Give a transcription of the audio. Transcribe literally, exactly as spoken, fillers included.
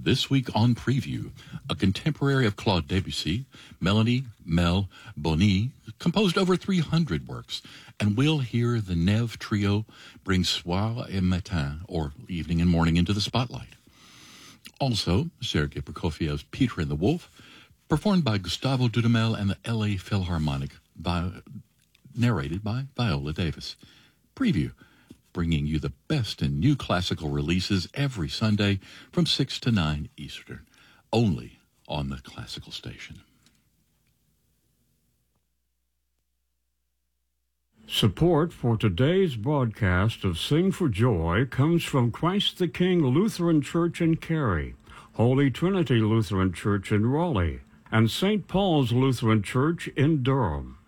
This week on Preview, a contemporary of Claude Debussy, Melanie Mel Boni composed over three hundred works, and we'll hear the Neve Trio bring soir et matin, or evening and morning, into the spotlight. Also, Sergei Prokofiev's Peter and the Wolf, performed by Gustavo Dudamel and the L A Philharmonic, by, narrated by Viola Davis. Preview, bringing you the best in new classical releases every Sunday from six to nine Eastern, only on the Classical Station. Support for today's broadcast of Sing for Joy comes from Christ the King Lutheran Church in Cary, Holy Trinity Lutheran Church in Raleigh, and Saint Paul's Lutheran Church in Durham.